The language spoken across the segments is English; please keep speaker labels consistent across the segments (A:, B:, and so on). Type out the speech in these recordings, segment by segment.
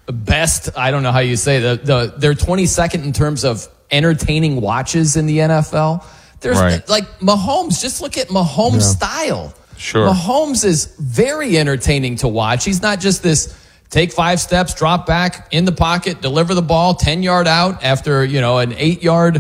A: best, I don't know how you say they're 22nd in terms of entertaining watches in the NFL. There's like Mahomes, just look at Mahomes' style.
B: Sure.
A: Mahomes is very entertaining to watch. He's not just this take 5 steps, drop back in the pocket, deliver the ball 10-yard out after, an 8-yard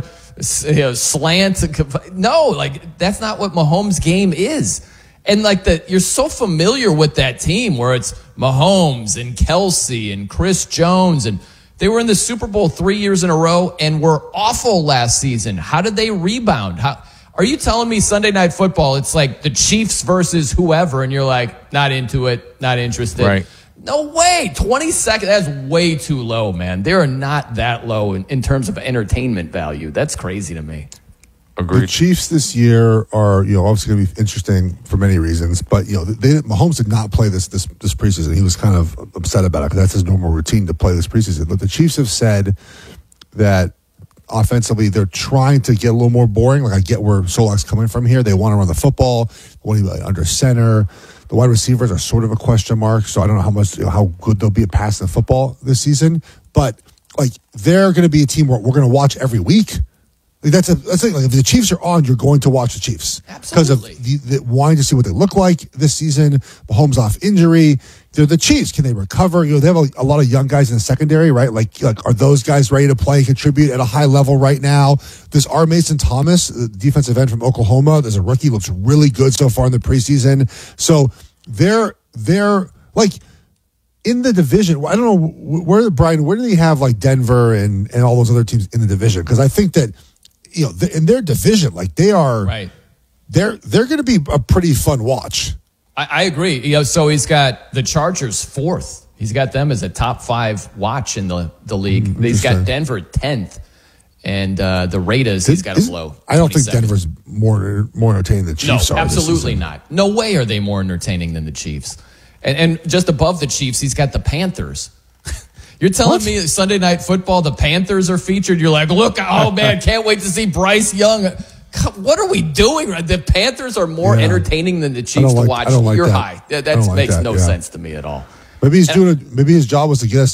A: slant. No, like that's not what Mahomes' game is. And you're so familiar with that team where it's Mahomes and Kelsey and Chris Jones, and they were in the Super Bowl 3 years in a row and were awful last season. How did they rebound? Are you telling me Sunday Night Football, it's like the Chiefs versus whoever, and you're like, not into it, not interested?
B: Right.
A: No way. 22nd, that's way too low, man. They are not that low in terms of entertainment value. That's crazy to me.
B: Agreed.
C: The Chiefs this year are, obviously going to be interesting for many reasons, but Mahomes did not play this preseason. He was kind of upset about it because that's his normal routine to play this preseason. But the Chiefs have said that offensively they're trying to get a little more boring. Like I get where Solak's coming from here. They want to run the football, want to be under center. The wide receivers are sort of a question mark, so I don't know how good they'll be at passing the football this season. But they're going to be a team where we're going to watch every week. That's like if the Chiefs are on, you're going to watch the Chiefs.
A: Absolutely.
C: Because of wanting to see what they look like this season. Mahomes off injury. They're the Chiefs. Can they recover? They have a lot of young guys in the secondary, right? Like are those guys ready to play and contribute at a high level right now? There's R. Mason Thomas, the defensive end from Oklahoma. There's a rookie, looks really good so far in the preseason. So they're like in the division. I don't know where do they have like Denver and all those other teams in the division? Because I think that in their division, they are right. They're going to be a pretty fun watch.
A: I agree. So he's got the Chargers 4th. He's got them as a top 5 watch in the league. He's got Denver 10th, and the Raiders he's got a low.
C: I don't think Denver's more entertaining than the Chiefs.
A: No, absolutely not. No way are they more entertaining than the Chiefs. And just above the Chiefs, he's got the Panthers. You're telling me Sunday Night Football, the Panthers are featured? You're like, look, oh, man, can't wait to see Bryce Young. What are we doing? The Panthers are more entertaining than the Chiefs to watch. You're high. That makes no sense to me at all.
C: Maybe he's maybe his job was to get us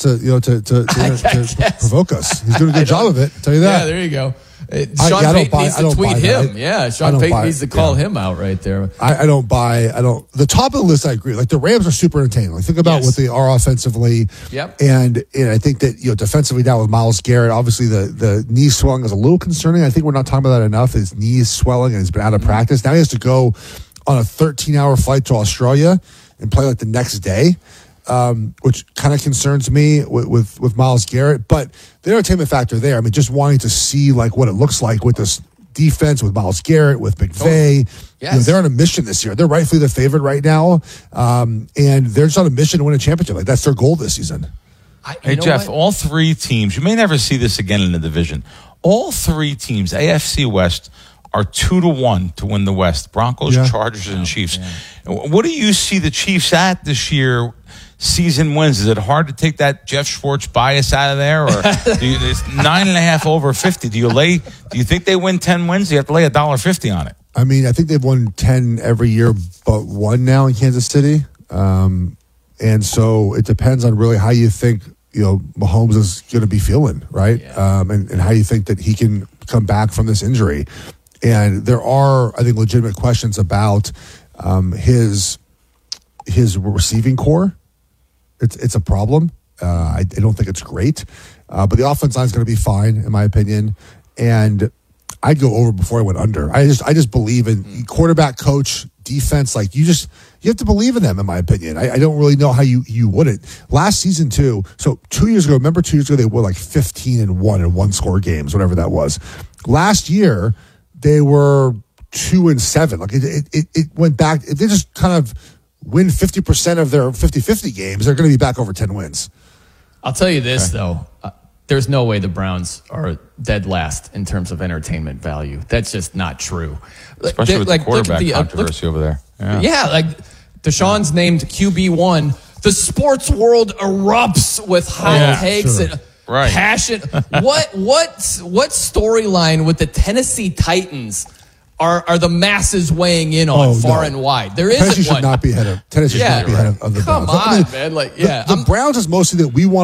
C: to provoke us. He's doing a good job of it. I'll tell you that.
A: Yeah, there you go. Sean Payton needs to tweet him. Sean Payton needs to call him out right there.
C: I don't buy. The top of the list, I agree. Like the Rams are super entertaining. Like think about what they are offensively.
A: Yep.
C: And I think that defensively now with Myles Garrett, obviously the knee swelling is a little concerning. I think we're not talking about that enough. His knee is swelling and he's been out of practice. Now he has to go on a 13-hour flight to Australia and play the next day. Which kind of concerns me with Myles Garrett, but the entertainment factor there. I mean, just wanting to see what it looks like with this defense, with Myles Garrett, with McVay.
A: Yes.
C: They're on a mission this year. They're rightfully the favorite right now, and they're just on a mission to win a championship. That's their goal this season.
B: Hey Jeff, all 3 teams. You may never see this again in the division. All 3 teams, AFC West, are 2-1 to win the West. Broncos, Chargers, and Chiefs. Yeah. What do you see the Chiefs at this year? Season wins. Is it hard to take that Jeff Schwartz bias out of there, or it's 9.5 over 50? Do you think they win 10 wins? You have to lay $1.50 on it.
C: I mean, I think they've won 10 every year, but 1 now in Kansas City, and so it depends on really how you think Mahomes is going to be feeling, right? Yeah. And how you think that he can come back from this injury. And there are, I think, legitimate questions about his receiving core. It's a problem. I don't think it's great, but the offense line is going to be fine, in my opinion. And I'd go over before I went under. I just believe in quarterback, coach, defense. You have to believe in them, in my opinion. I don't really know how you wouldn't. Last season too. So 2 years ago, remember 2 years ago they were 15-1 in 1-score games, whatever that was. Last year they were 2-7. It went back. If they just kind of win 50% of their 50-50 games, they're going to be back over 10 wins.
A: I'll tell you this, though. There's no way the Browns are dead last in terms of entertainment value. That's just not true.
B: Especially with the quarterback controversy over there.
A: Yeah, Deshaun's named QB1. The sports world erupts with hot takes and passion. What storyline with the Tennessee Titans are the masses weighing in on far and wide? There isn't
C: Tennessee should not be ahead of. Tennessee should not be ahead of the Browns.
A: Come on, man.
C: The Browns is mostly that we want